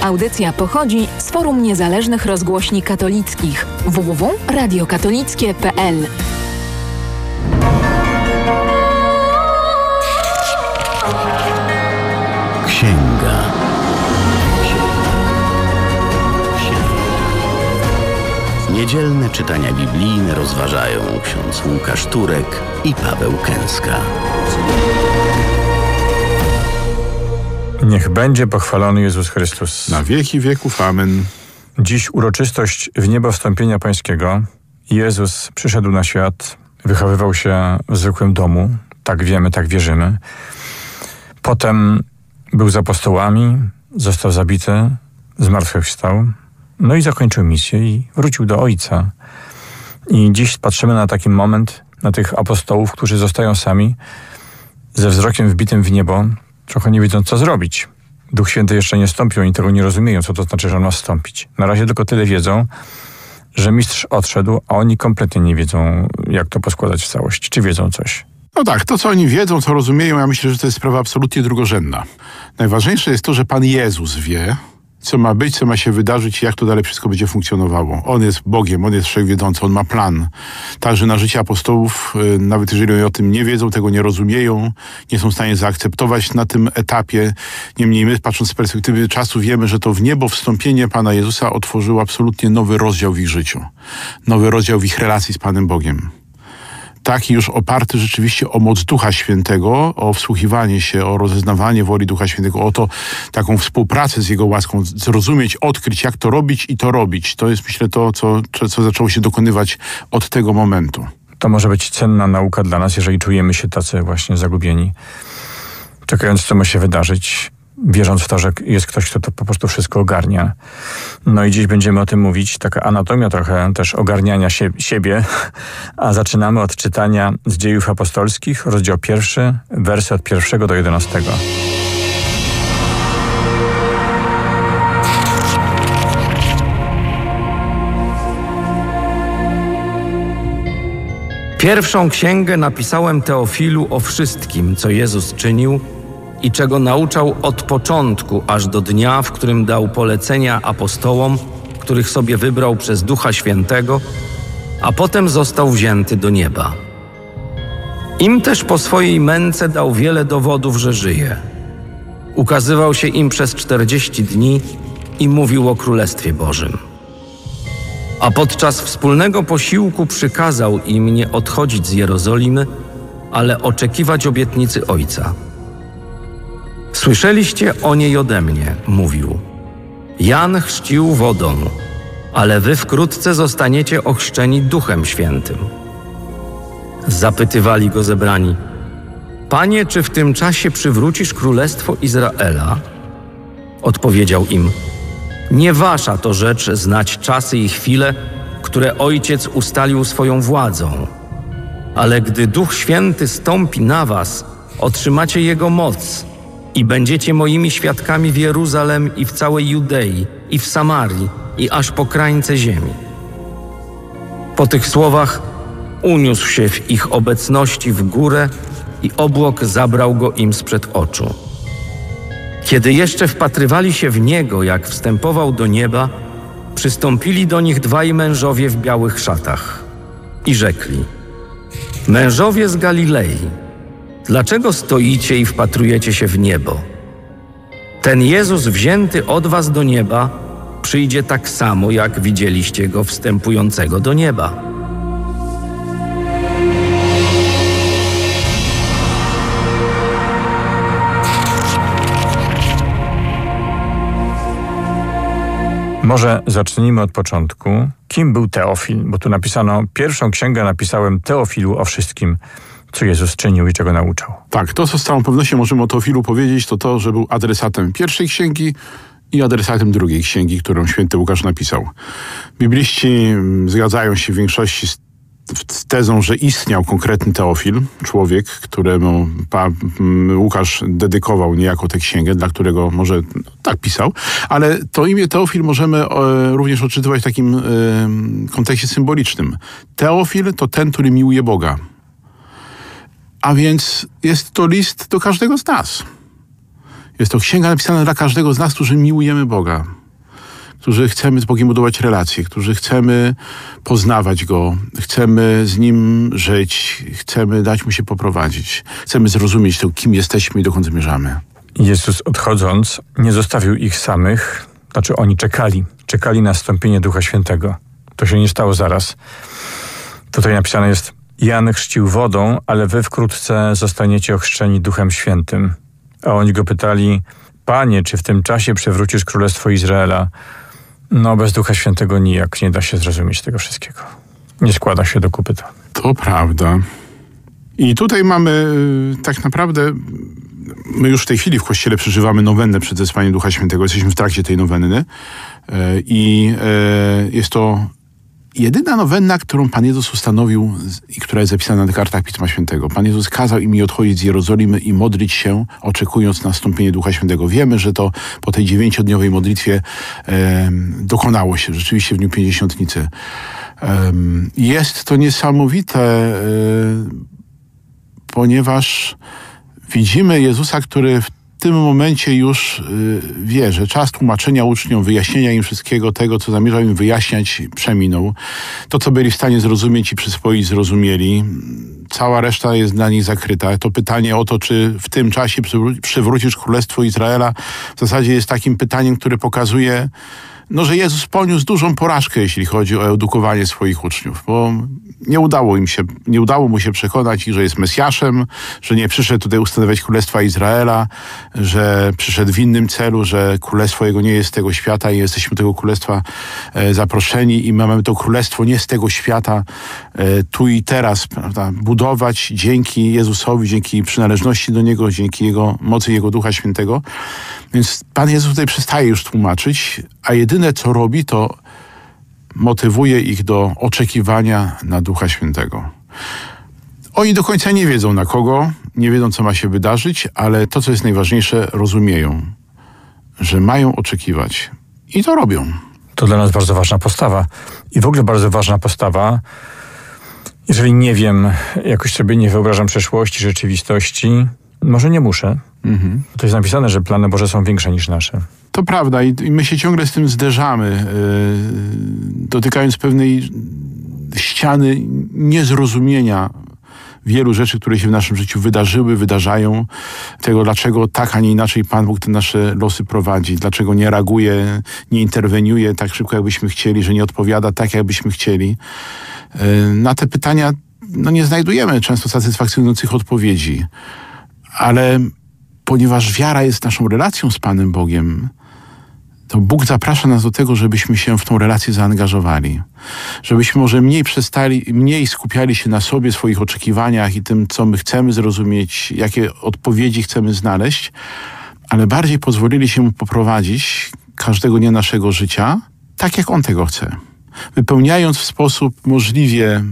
Audycja pochodzi z Forum Niezależnych Rozgłośni Katolickich www.radiokatolickie.pl. Księga. Niedzielne czytania biblijne rozważają ksiądz Łukasz Turek i Paweł Kęska. Niech będzie pochwalony Jezus Chrystus. Na wieki wieków. Amen. Dziś uroczystość w niebo wstąpienia Pańskiego. Jezus przyszedł na świat, wychowywał się w zwykłym domu. Tak wiemy, tak wierzymy. Potem był z apostołami, został zabity, zmartwychwstał. No i zakończył misję i wrócił do Ojca. I dziś patrzymy na taki moment, na tych apostołów, którzy zostają sami, ze wzrokiem wbitym w niebo, trochę nie wiedzą, co zrobić. Duch Święty jeszcze nie stąpił, oni tego nie rozumieją, co to znaczy, że on ma wstąpić. Na razie tylko tyle wiedzą, że mistrz odszedł, a oni kompletnie nie wiedzą, jak to poskładać w całość. Czy wiedzą coś? No tak, to co oni wiedzą, to rozumieją, ja myślę, że to jest sprawa absolutnie drugorzędna. Najważniejsze jest to, że Pan Jezus wie, co ma być, co ma się wydarzyć i jak to dalej wszystko będzie funkcjonowało. On jest Bogiem, On jest wszechwiedzący, On ma plan. Także na życie apostołów, nawet jeżeli oni o tym nie wiedzą, tego nie rozumieją, nie są w stanie zaakceptować na tym etapie. Niemniej my, patrząc z perspektywy czasu, wiemy, że to w niebo wstąpienie Pana Jezusa otworzyło absolutnie nowy rozdział w ich życiu. Nowy rozdział w ich relacji z Panem Bogiem. Taki już oparty rzeczywiście o moc Ducha Świętego, o wsłuchiwanie się, o rozeznawanie woli Ducha Świętego, o to, taką współpracę z Jego łaską, zrozumieć, odkryć, jak to robić i to robić. To jest, myślę, to, co zaczęło się dokonywać od tego momentu. To może być cenna nauka dla nas, jeżeli czujemy się tacy właśnie zagubieni, czekając, co ma się wydarzyć, wierząc w to, że jest ktoś, kto to po prostu wszystko ogarnia. No i dziś będziemy o tym mówić, taka anatomia trochę też ogarniania siebie, a zaczynamy od czytania z Dziejów Apostolskich, rozdział 1, wersy od 1 do 11. Pierwszą księgę napisałem Teofilu o wszystkim, co Jezus czynił i czego nauczał od początku, aż do dnia, w którym dał polecenia apostołom, których sobie wybrał przez Ducha Świętego, a potem został wzięty do nieba. Im też po swojej męce dał wiele dowodów, że żyje. Ukazywał się im przez 40 dni i mówił o Królestwie Bożym. A podczas wspólnego posiłku przykazał im nie odchodzić z Jerozolimy, ale oczekiwać obietnicy Ojca. Słyszeliście o niej ode mnie, mówił. Jan chrzcił wodą, ale wy wkrótce zostaniecie ochrzczeni Duchem Świętym. Zapytywali go zebrani. Panie, czy w tym czasie przywrócisz królestwo Izraela? Odpowiedział im. Nie wasza to rzecz znać czasy i chwile, które Ojciec ustalił swoją władzą. Ale gdy Duch Święty stąpi na was, otrzymacie Jego moc i będziecie moimi świadkami w Jeruzalem i w całej Judei, i w Samarii, i aż po krańce ziemi. Po tych słowach uniósł się w ich obecności w górę i obłok zabrał go im sprzed oczu. Kiedy jeszcze wpatrywali się w Niego, jak wstępował do nieba, przystąpili do nich dwaj mężowie w białych szatach i rzekli: Mężowie z Galilei, dlaczego stoicie i wpatrujecie się w niebo? Ten Jezus wzięty od was do nieba przyjdzie tak samo, jak widzieliście Go wstępującego do nieba. Może zacznijmy od początku. Kim był Teofil? Bo tu napisano, pierwszą księgę napisałem Teofilu o wszystkim, co Jezus czynił i czego nauczał. Tak, to co z całą pewnością możemy o Teofilu powiedzieć, to, że był adresatem pierwszej księgi i adresatem drugiej księgi, którą święty Łukasz napisał. Bibliści zgadzają się w większości z tezą, że istniał konkretny Teofil, człowiek, któremu Łukasz dedykował niejako tę księgę, dla którego może tak pisał, ale to imię Teofil możemy również odczytywać w takim kontekście symbolicznym. Teofil to ten, który miłuje Boga. A więc jest to list do każdego z nas. Jest to księga napisana dla każdego z nas, którzy miłujemy Boga, którzy chcemy z Bogiem budować relacje, którzy chcemy poznawać Go, chcemy z Nim żyć, chcemy dać Mu się poprowadzić, chcemy zrozumieć to, kim jesteśmy i dokąd zmierzamy. Jezus odchodząc nie zostawił ich samych, znaczy oni czekali na zstąpienie Ducha Świętego. To się nie stało zaraz. Tutaj napisane jest: Jan chrzcił wodą, ale wy wkrótce zostaniecie ochrzczeni Duchem Świętym. A oni go pytali: Panie, czy w tym czasie przywrócisz Królestwo Izraela? No, bez Ducha Świętego nijak nie da się zrozumieć tego wszystkiego. Nie składa się do kupy to. To prawda. I tutaj mamy tak naprawdę, my już w tej chwili w Kościele przeżywamy nowennę przed zesłaniem Ducha Świętego. Jesteśmy w trakcie tej nowenny i jest to jedyna nowenna, którą Pan Jezus ustanowił i która jest zapisana na kartach Pisma Świętego. Pan Jezus kazał im odchodzić z Jerozolimy i modlić się, oczekując na nastąpienie Ducha Świętego. Wiemy, że to po tej 9-dniowej modlitwie dokonało się rzeczywiście w dniu Pięćdziesiątnicy. Jest to niesamowite, ponieważ widzimy Jezusa, który w tym momencie już wie, że czas tłumaczenia uczniom, wyjaśnienia im wszystkiego tego, co zamierzał im wyjaśniać, przeminął. To, co byli w stanie zrozumieć i przyswoić, zrozumieli. Cała reszta jest dla nich zakryta. To pytanie o to, czy w tym czasie przywrócisz Królestwo Izraela, w zasadzie jest takim pytaniem, które pokazuje, że Jezus poniósł dużą porażkę, jeśli chodzi o edukowanie swoich uczniów, bo nie udało mu się przekonać ich, że jest Mesjaszem, że nie przyszedł tutaj ustanawiać Królestwa Izraela, że przyszedł w innym celu, że Królestwo Jego nie jest z tego świata i jesteśmy tego Królestwa zaproszeni i mamy to Królestwo nie z tego świata tu i teraz, prawda, budować dzięki Jezusowi, dzięki przynależności do Niego, dzięki Jego mocy, Jego Ducha Świętego. Więc Pan Jezus tutaj przestaje już tłumaczyć, a jedyne co robi, to motywuje ich do oczekiwania na Ducha Świętego. Oni do końca nie wiedzą na kogo, nie wiedzą co ma się wydarzyć, ale to co jest najważniejsze, rozumieją, że mają oczekiwać i to robią. To dla nas bardzo ważna postawa. I w ogóle bardzo ważna postawa, jeżeli nie wiem, jakoś sobie nie wyobrażam przyszłości, rzeczywistości, może nie muszę. To jest napisane, że plany Boże są większe niż nasze. To prawda i my się ciągle z tym zderzamy, dotykając pewnej ściany niezrozumienia wielu rzeczy, które się w naszym życiu wydarzyły, wydarzają. Tego, dlaczego tak, a nie inaczej Pan Bóg te nasze losy prowadzi. Dlaczego nie reaguje, nie interweniuje tak szybko, jakbyśmy chcieli, że nie odpowiada tak, jakbyśmy chcieli. Na te pytania nie znajdujemy często satysfakcjonujących odpowiedzi. Ale ponieważ wiara jest naszą relacją z Panem Bogiem, to Bóg zaprasza nas do tego, żebyśmy się w tą relację zaangażowali. Żebyśmy może mniej skupiali się na sobie, swoich oczekiwaniach i tym, co my chcemy zrozumieć, jakie odpowiedzi chcemy znaleźć, ale bardziej pozwolili się Mu poprowadzić każdego dnia naszego życia, tak jak On tego chce. Wypełniając w sposób możliwie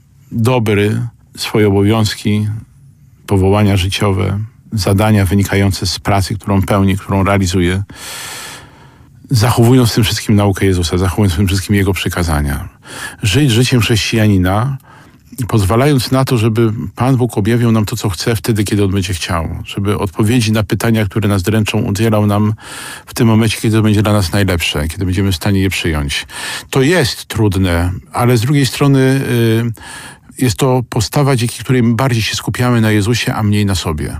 dobry swoje obowiązki, powołania życiowe, zadania wynikające z pracy, którą pełni, którą realizuje, zachowując w tym wszystkim naukę Jezusa, zachowując w tym wszystkim Jego przykazania. Żyć życiem chrześcijanina, pozwalając na to, żeby Pan Bóg objawiał nam to, co chce wtedy, kiedy On będzie chciał. Żeby odpowiedzi na pytania, które nas dręczą, udzielał nam w tym momencie, kiedy to będzie dla nas najlepsze, kiedy będziemy w stanie je przyjąć. To jest trudne, ale z drugiej strony jest to postawa, dzięki której bardziej się skupiamy na Jezusie, a mniej na sobie.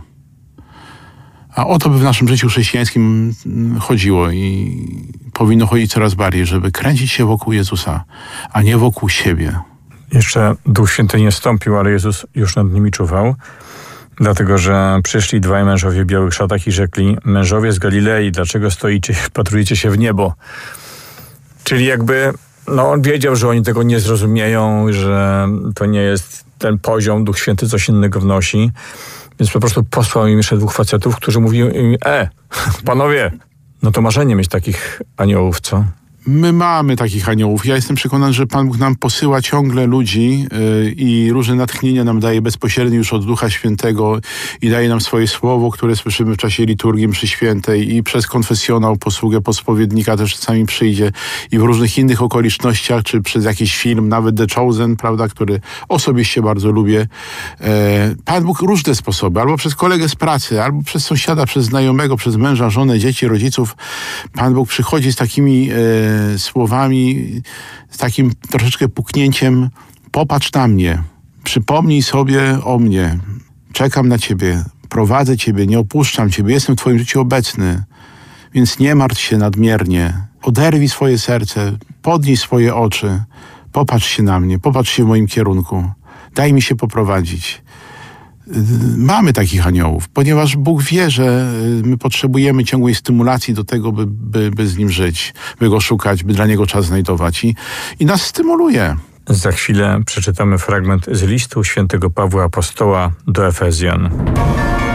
A o to by w naszym życiu chrześcijańskim chodziło i powinno chodzić coraz bardziej, żeby kręcić się wokół Jezusa, a nie wokół siebie. Jeszcze Duch Święty nie wstąpił, ale Jezus już nad nimi czuwał, dlatego że przyszli dwaj mężowie w białych szatach i rzekli: mężowie z Galilei, dlaczego stoicie, wpatrujecie się w niebo? Czyli jakby on wiedział, że oni tego nie zrozumieją, że to nie jest ten poziom, Duch Święty coś innego wnosi. Więc po prostu posłał im jeszcze dwóch facetów, którzy mówili im: panowie, to marzenie mieć takich aniołów, co? My mamy takich aniołów. Ja jestem przekonany, że Pan Bóg nam posyła ciągle ludzi i różne natchnienia nam daje bezpośrednio już od Ducha Świętego i daje nam swoje słowo, które słyszymy w czasie liturgii mszy świętej i przez konfesjonał, posługę spowiednika też czasami przyjdzie i w różnych innych okolicznościach, czy przez jakiś film, nawet The Chosen, prawda, który osobiście bardzo lubię. Pan Bóg różne sposoby, albo przez kolegę z pracy, albo przez sąsiada, przez znajomego, przez męża, żonę, dzieci, rodziców. Pan Bóg przychodzi z takimi słowami, z takim troszeczkę puknięciem: popatrz na mnie, przypomnij sobie o mnie, czekam na Ciebie, prowadzę Ciebie, nie opuszczam Ciebie, jestem w Twoim życiu obecny, więc nie martw się nadmiernie, oderwij swoje serce, podnieś swoje oczy, popatrz się na mnie, popatrz się w moim kierunku, daj mi się poprowadzić. Mamy takich aniołów, ponieważ Bóg wie, że my potrzebujemy ciągłej stymulacji do tego, by z Nim żyć, by Go szukać, by dla Niego czas znajdować i nas stymuluje. Za chwilę przeczytamy fragment z listu świętego Pawła Apostoła do Efezjan.